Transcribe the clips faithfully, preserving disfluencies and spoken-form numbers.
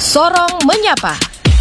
Sorong Menyapa.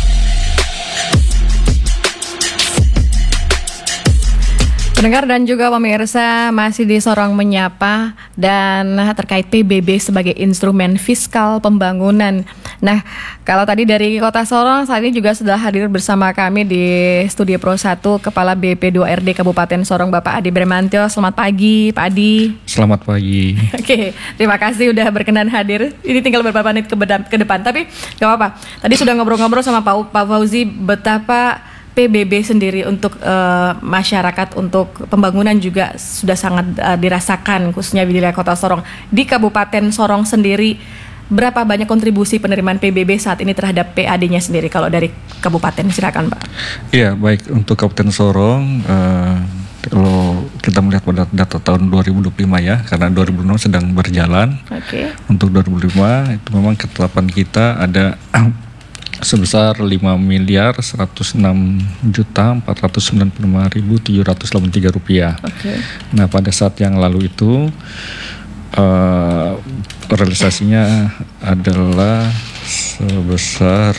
Pendengar dan juga pemirsa, masih di Sorong Menyapa dan terkait P B B sebagai instrumen fiskal pembangunan. Nah, kalau tadi dari Kota Sorong, saat ini juga sudah hadir bersama kami di Studio Pro satu Kepala B P dua R D Kabupaten Sorong, Bapak Adi Bramantyo. Selamat pagi, Pak Adi. Selamat pagi. Oke, terima kasih udah berkenan hadir. Ini tinggal beberapa menit ke, beda- ke depan, tapi gak apa-apa. Tadi sudah ngobrol-ngobrol sama Pak, Pak Fauzi betapa P B B sendiri untuk uh, masyarakat, untuk pembangunan juga sudah sangat uh, dirasakan, khususnya di wilayah Kota Sorong. Di Kabupaten Sorong sendiri, berapa banyak kontribusi penerimaan P B B saat ini terhadap P A D-nya sendiri? Kalau dari Kabupaten, silakan Pak. Iya, baik, untuk Kabupaten Sorong, uh, kalau kita melihat pada data tahun dua ribu dua puluh lima ya, karena dua ribu enam sedang berjalan. Oke. Okay. Untuk dua ribu dua puluh lima itu memang ketetapan kita ada sebesar lima miliar seratus enam juta empat ratus sembilan puluh lima ribu tujuh ratus delapan puluh tiga rupiah. Okay. Nah, pada saat yang lalu itu uh, realisasinya adalah sebesar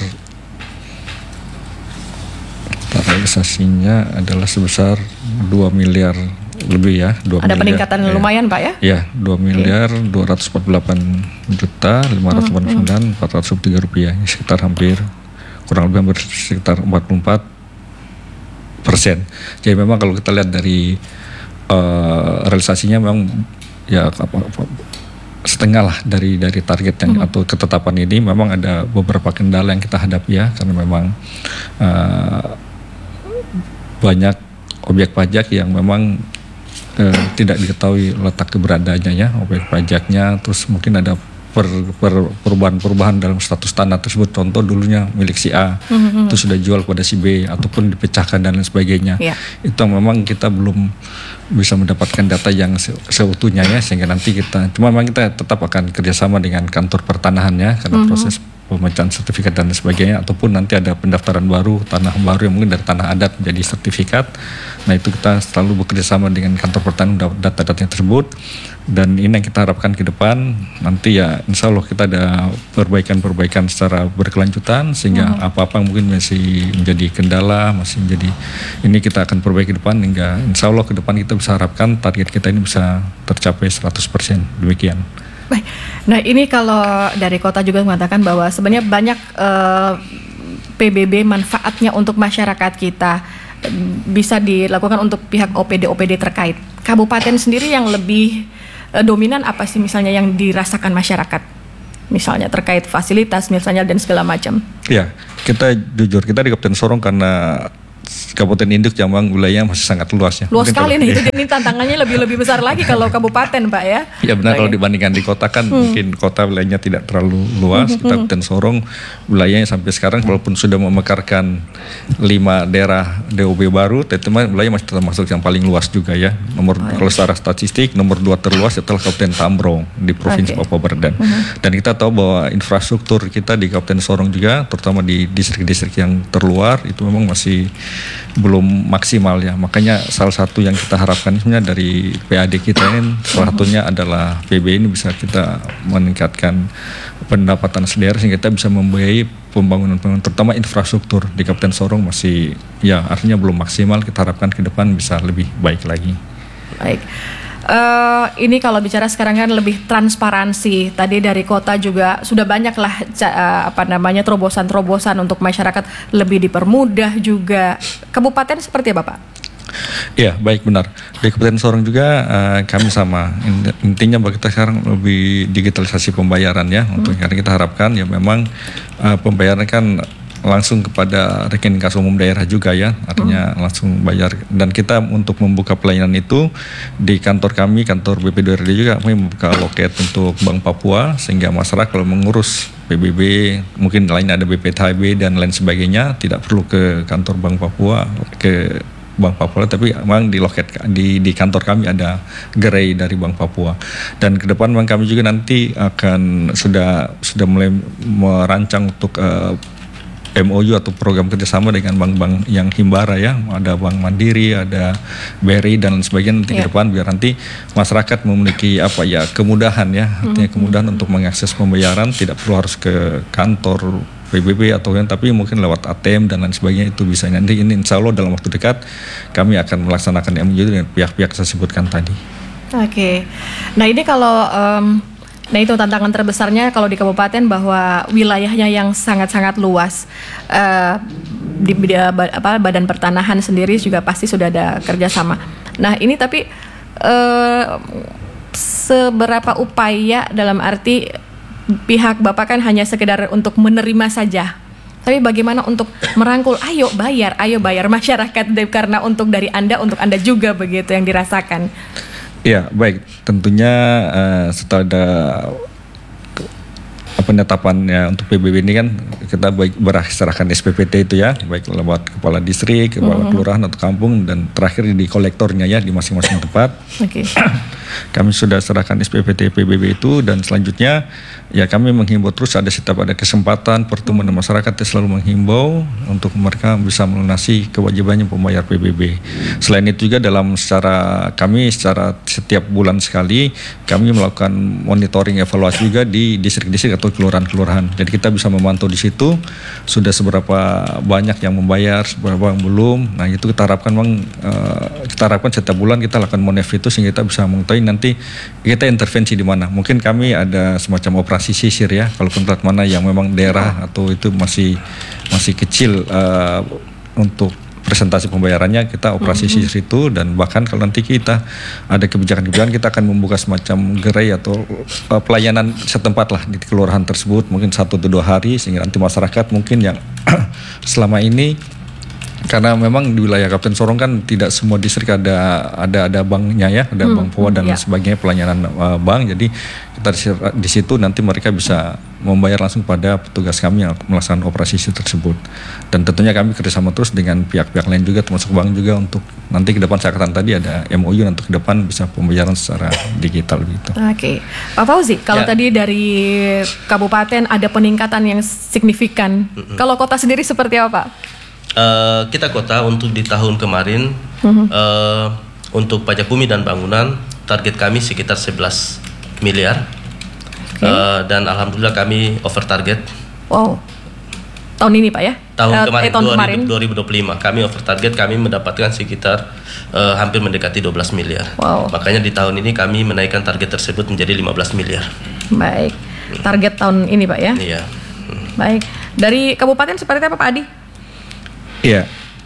realisasinya adalah sebesar dua miliar lebih ya. dua Ada miliar, peningkatan ya. Lumayan Pak ya? Ya, dua miliar dua ratus empat puluh delapan juta lima ratus delapan puluh sembilan ribu empat ratus tiga rupiah. Sekitar hampir kurang lebih hampir sekitar empat puluh empat persen. Jadi memang kalau kita lihat dari uh, realisasinya memang ya apa, apa, setengah lah dari dari target yang mm-hmm. atau ketetapan ini. Memang ada beberapa kendala yang kita hadapi ya, karena memang uh, banyak objek pajak yang memang Eh, tidak diketahui letak keberadaannya ya, objek pajaknya, terus mungkin ada per, per, perubahan-perubahan dalam status tanah tersebut. Contoh dulunya milik si A, mm-hmm. itu sudah jual kepada si B ataupun dipecahkan dan lain sebagainya. Yeah. Itu memang kita belum bisa mendapatkan data yang se- seutuhnya ya, sehingga nanti kita, cuma memang kita tetap akan kerjasama dengan kantor pertanahan ya, karena mm-hmm. proses pemecahan sertifikat dan sebagainya, ataupun nanti ada pendaftaran baru tanah baru yang mungkin dari tanah adat menjadi sertifikat. Nah, itu kita selalu bekerja sama dengan kantor pertanian data-datanya tersebut, dan ini yang kita harapkan ke depan nanti ya, insya Allah kita ada perbaikan-perbaikan secara berkelanjutan, sehingga hmm. apa-apa mungkin masih menjadi kendala, masih menjadi ini kita akan perbaiki ke depan, hingga insya Allah ke depan kita bisa harapkan target kita ini bisa tercapai seratus persen. Demikian. Baik. Nah, ini kalau dari kota juga mengatakan bahwa sebenarnya banyak uh, P B B manfaatnya untuk masyarakat kita bisa dilakukan untuk pihak O P D O P D terkait. Kabupaten sendiri yang lebih uh, dominan apa sih misalnya yang dirasakan masyarakat? Misalnya terkait fasilitas misalnya dan segala macam. Ya, kita jujur kita di Kabupaten Sorong karena Kabupaten Induk yang memang wilayahnya masih sangat luas ya. Luas mungkin sekali kalau, nih, itu jadi tantangannya lebih-lebih besar lagi kalau kabupaten Pak ya. Ya benar, kalau dibandingkan di kota kan hmm. mungkin kota wilayahnya tidak terlalu luas. Hmm. Kita Kabupaten Sorong wilayahnya sampai sekarang walaupun sudah memekarkan lima daerah D O B baru, tapi wilayah masih termasuk yang paling luas juga ya. Nomor oh, kalau secara statistik nomor dua terluas setelah Kabupaten Tambrong di Provinsi okay. Papua Barat. Hmm. Dan kita tahu bahwa infrastruktur kita di Kabupaten Sorong juga, terutama di distrik-distrik yang terluar itu memang masih belum maksimal ya. Makanya salah satu yang kita harapkan sebenarnya dari P A D kita ini salah satunya adalah P B ini bisa kita meningkatkan pendapatan daerah sehingga kita bisa membiayai pembangunan-pembangunan terutama infrastruktur di Kabupaten Sorong masih ya artinya belum maksimal. Kita harapkan ke depan bisa lebih baik lagi. Baik. Uh, ini kalau bicara sekarang kan lebih transparansi. Tadi dari kota juga sudah banyak lah uh, apa namanya terobosan-terobosan untuk masyarakat lebih dipermudah juga. Kabupaten seperti apa Pak? Iya, baik, benar. Di Kabupaten Sorong juga uh, kami sama. Intinya bahwa kita sekarang lebih digitalisasi pembayaran ya. Hmm. Untuk karena kita harapkan ya memang uh, pembayaran kan langsung kepada rekening kas umum daerah juga ya, artinya hmm. langsung bayar. Dan kita untuk membuka pelayanan itu di kantor kami, kantor B P dua R D juga kami membuka loket untuk Bank Papua, sehingga masyarakat kalau mengurus P B B, mungkin lainnya ada B P T H B dan lain sebagainya, tidak perlu ke kantor Bank Papua, ke Bank Papua, tapi memang di loket di di kantor kami ada gerai dari Bank Papua. Dan ke depan memang kami juga nanti akan sudah sudah mulai merancang untuk uh, M O U atau program kerjasama dengan bank-bank yang himbara ya, ada Bank Mandiri, ada B R I dan lain sebagainya nanti yeah. ke depan, biar nanti masyarakat memiliki apa ya kemudahan ya, artinya mm-hmm. kemudahan untuk mengakses pembayaran, tidak perlu harus ke kantor P B B atau yang tapi mungkin lewat A T M dan lain sebagainya itu bisa. Nanti ini insya Allah dalam waktu dekat kami akan melaksanakan M O U dengan pihak-pihak saya sebutkan tadi. Oke, nah ini kalau um, nah itu tantangan terbesarnya kalau di kabupaten bahwa wilayahnya yang sangat-sangat luas. Uh, di, di apa, Badan Pertanahan sendiri juga pasti sudah ada kerjasama. Nah ini tapi uh, seberapa upaya dalam arti pihak Bapak kan hanya sekedar untuk menerima saja. Tapi bagaimana untuk merangkul, ayo bayar, ayo bayar masyarakat karena untuk dari Anda, untuk Anda juga begitu yang dirasakan. Ya baik, tentunya uh, setelah ada penetapannya untuk P B B ini kan kita baik berserahkan S P P T itu ya, baik lewat kepala distrik, kepala mm-hmm. kelurahan atau kampung dan terakhir di kolektornya ya di masing-masing tempat. Oke. Okay. Kami sudah serahkan S P P T P B B itu dan selanjutnya ya kami menghimbau terus ada setiap ada kesempatan pertemuan dengan masyarakat yang selalu menghimbau untuk mereka bisa melunasi kewajibannya pembayar P B B. Selain itu juga dalam secara kami secara setiap bulan sekali kami melakukan monitoring evaluasi juga di distrik-distrik atau kelurahan-kelurahan. Jadi kita bisa memantau di situ sudah seberapa banyak yang membayar, seberapa yang belum. Nah itu kita harapkan memang uh, kita harapkan setiap bulan kita lakukan monef itu sehingga kita bisa mengetahui nanti kita intervensi di mana. Mungkin kami ada semacam operasi sisir ya, kalau tempat mana yang memang daerah atau itu masih masih kecil uh, untuk presentasi pembayarannya kita operasi mm-hmm. sisir itu dan bahkan kalau nanti kita ada kebijakan-kebijakan kita akan membuka semacam gerai atau uh, pelayanan setempat lah di kelurahan tersebut mungkin satu atau dua hari sehingga nanti masyarakat mungkin yang selama ini karena memang di wilayah Kabupaten Sorong kan tidak semua distrik ada ada ada banknya ya, ada hmm, bank P O A dan yeah. sebagainya pelayanan uh, bank. Jadi kita di, di situ nanti mereka bisa membayar langsung pada petugas kami yang melaksanakan operasi tersebut. Dan tentunya kami kerjasama terus dengan pihak-pihak lain juga termasuk bank juga untuk nanti ke depan saya katakan tadi ada M O U untuk ke depan bisa pembayaran secara digital gitu. Oke, okay. Pak Fauzi, kalau ya. Tadi dari kabupaten ada peningkatan yang signifikan, mm-hmm. kalau kota sendiri seperti apa, Pak? Uh, kita kota untuk di tahun kemarin uh-huh. uh, untuk pajak bumi dan bangunan target kami sekitar sebelas miliar okay. uh, dan alhamdulillah kami over target. Wow. Tahun ini Pak ya? Tahun uh, kemarin, eh, tahun kemarin dua ribu dua puluh lima kami over target, kami mendapatkan sekitar uh, hampir mendekati dua belas miliar. Wow. Makanya di tahun ini kami menaikkan target tersebut menjadi lima belas miliar. Baik. Target tahun ini Pak ya? Iya. Hmm. Baik. Dari kabupaten seperti apa Pak Adi? Iya,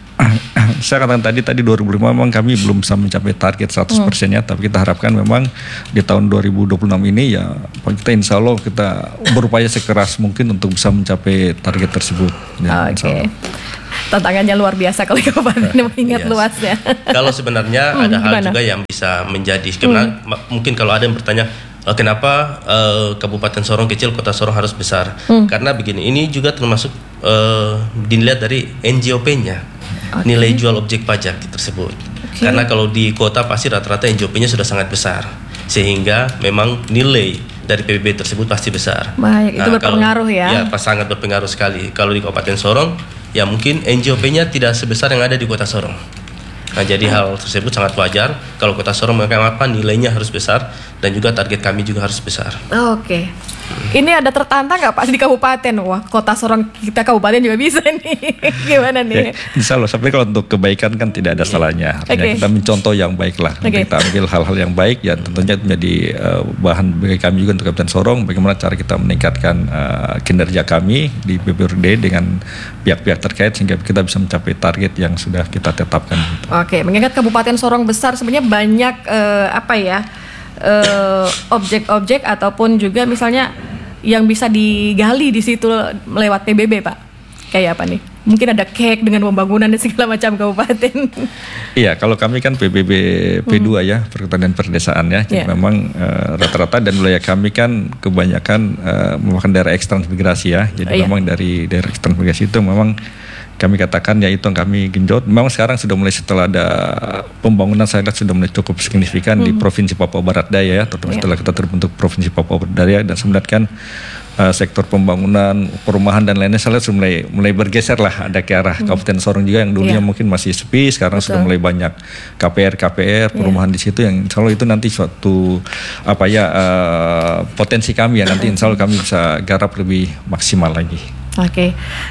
saya katakan tadi tadi dua ribu lima memang kami belum bisa mencapai target seratus persen-nya, hmm. tapi kita harapkan memang di tahun dua ribu dua puluh enam ini ya kita insya Allah kita berupaya sekeras mungkin untuk bisa mencapai target tersebut. Ya, Oke. Okay. Tantangannya luar biasa kalau kabupaten mengingat yes. luasnya. Kalau sebenarnya hmm, ada hal gimana? Juga yang bisa menjadi, karena hmm. mungkin kalau ada yang bertanya kenapa uh, Kabupaten Sorong kecil, Kota Sorong harus besar? Hmm. Karena begini, ini juga termasuk uh, dilihat dari N J O P-nya, okay. nilai jual objek pajak tersebut. Okay. Karena kalau di kota pasti rata-rata N J O P-nya sudah sangat besar, sehingga memang nilai dari P B B tersebut pasti besar. Baik, nah, itu berpengaruh kalau, ya? Ya, pas sangat berpengaruh sekali. Kalau di Kabupaten Sorong, ya mungkin N J O P-nya tidak sebesar yang ada di Kota Sorong. Nah, jadi hal tersebut sangat wajar. Kalau Kota Sorong mengapa nilainya harus besar dan juga target kami juga harus besar. Oke. Okay. Hmm. Ini ada tertantang nggak Pak di kabupaten? Wah, Kota Sorong kita kabupaten juga bisa nih. Gimana nih? Ya, insya Allah. Tapi kalau untuk kebaikan kan tidak ada salahnya. Artinya okay. kita mencontoh yang baik lah. Okay. Kita ambil hal-hal yang baik ya tentunya menjadi uh, bahan bagi kami juga untuk Kabupaten Sorong. Bagaimana cara kita meningkatkan uh, kinerja kami di B P R D dengan pihak-pihak terkait sehingga kita bisa mencapai target yang sudah kita tetapkan. Oke, okay. Mengingat Kabupaten Sorong besar sebenarnya banyak uh, apa ya? Uh, objek-objek ataupun juga misalnya yang bisa digali di situ lewat P B B Pak. Kayak apa nih? Mungkin ada cake dengan pembangunan dan segala macam kabupaten. Iya, kalau kami kan P B B P dua hmm. ya, perhutanan perdesaan ya. Jadi yeah. memang uh, rata-rata dan wilayah kami kan kebanyakan uh, merupakan daerah ekstransmigrasi ya. Jadi uh, memang yeah. dari daerah ekstransmigrasi itu memang kami katakan ya itu yang kami genjot. Memang sekarang sudah mulai setelah ada pembangunan saya lihat sudah mulai cukup signifikan hmm. di Provinsi Papua Barat Daya ya, terutama yeah. setelah kita terbentuk Provinsi Papua Barat Daya dan sebenarnya kan uh, sektor pembangunan, perumahan dan lainnya saya lihat sudah mulai mulai bergeser lah ada ke arah hmm. Kabupaten Sorong juga yang dulunya yeah. mungkin masih sepi, sekarang Betul. Sudah mulai banyak K P R K P R perumahan yeah. di situ yang insya Allah itu nanti suatu apa ya uh, potensi kami ya nanti insya Allah kami bisa garap lebih maksimal lagi. Oke,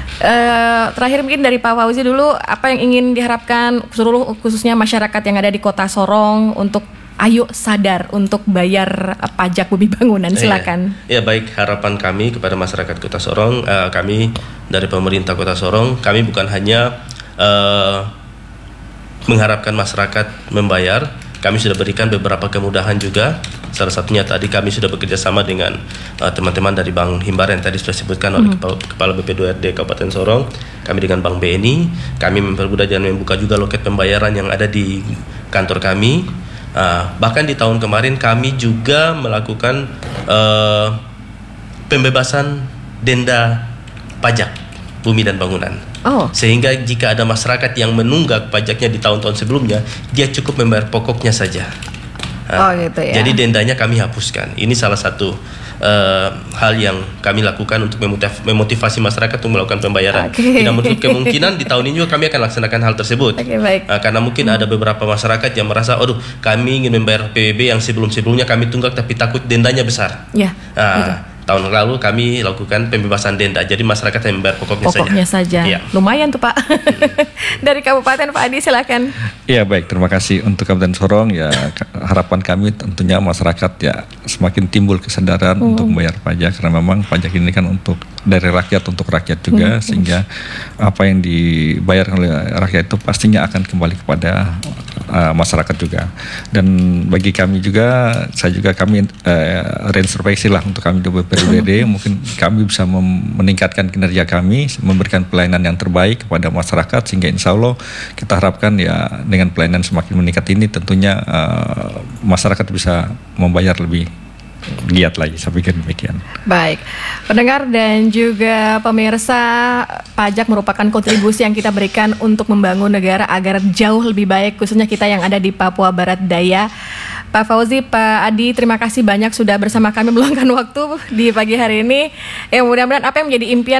uh, terakhir mungkin dari Pak Fauzi dulu, apa yang ingin diharapkan seluruh khususnya masyarakat yang ada di Kota Sorong untuk ayo sadar untuk bayar uh, pajak bumi bangunan, silakan. Ya, ya baik, harapan kami kepada masyarakat Kota Sorong, uh, kami dari pemerintah Kota Sorong, kami bukan hanya uh, mengharapkan masyarakat membayar, kami sudah berikan beberapa kemudahan juga. Salah satunya tadi kami sudah bekerja sama dengan uh, teman-teman dari Bank Himbara yang tadi sudah disebutkan oleh hmm. Kepala, Kepala B P dua R D Kabupaten Sorong. Kami dengan Bank B N I, kami mempermudah dan membuka juga loket pembayaran yang ada di kantor kami. Uh, bahkan di tahun kemarin kami juga melakukan uh, pembebasan denda pajak bumi dan bangunan. Oh. Sehingga jika ada masyarakat yang menunggak pajaknya di tahun-tahun sebelumnya, dia cukup membayar pokoknya saja. Oh gitu ya. Jadi dendanya kami hapuskan. Ini salah satu uh, hal yang kami lakukan untuk memotiv- memotivasi masyarakat untuk melakukan pembayaran. Okay. Tidak menutup kemungkinan di tahun ini juga kami akan laksanakan hal tersebut. Okay, baik. Uh, karena mungkin hmm. ada beberapa masyarakat yang merasa, aduh kami ingin membayar P B B yang sebelum-sebelumnya kami tunggak tapi takut dendanya besar. Ya. Uh, gitu. Tahun lalu kami lakukan pembebasan denda, jadi masyarakat yang membayar pokoknya, pokoknya saja. saja. Ya. Lumayan tuh Pak. Dari Kabupaten Pak Adi silakan. Iya baik, terima kasih untuk Kabupaten Sorong. Ya harapan kami tentunya masyarakat ya semakin timbul kesadaran hmm. untuk membayar pajak, karena memang pajak ini kan untuk dari rakyat untuk rakyat juga, hmm. sehingga apa yang dibayar oleh rakyat itu pastinya akan kembali kepada uh, masyarakat juga. Dan bagi kami juga, saya juga kami uh, reintrospeksi lah untuk kami di B P D W D, mungkin kami bisa mem- meningkatkan kinerja kami, memberikan pelayanan yang terbaik kepada masyarakat, sehingga insya Allah kita harapkan ya dengan pelayanan semakin meningkat ini tentunya uh, masyarakat bisa membayar lebih giat lagi, saya pikir demikian. Baik, pendengar dan juga pemirsa, pajak merupakan kontribusi yang kita berikan untuk membangun negara agar jauh lebih baik, khususnya kita yang ada di Papua Barat Daya. Pak Fauzi, Pak Adi, terima kasih banyak sudah bersama kami meluangkan waktu di pagi hari ini. Ya mudah-mudahan apa yang menjadi impian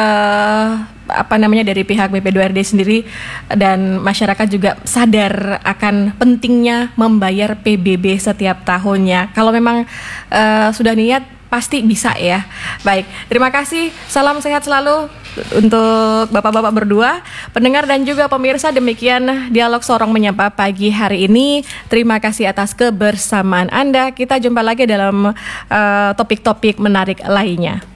uh, apa namanya dari pihak B P dua R D sendiri dan masyarakat juga sadar akan pentingnya membayar P B B setiap tahunnya. Kalau memang uh, sudah niat pasti bisa ya. Baik, terima kasih. Salam sehat selalu untuk bapak-bapak berdua, pendengar dan juga pemirsa. Demikian Dialog Sorong Menyapa pagi hari ini. Terima kasih atas kebersamaan Anda. Kita jumpa lagi dalam uh, topik-topik menarik lainnya.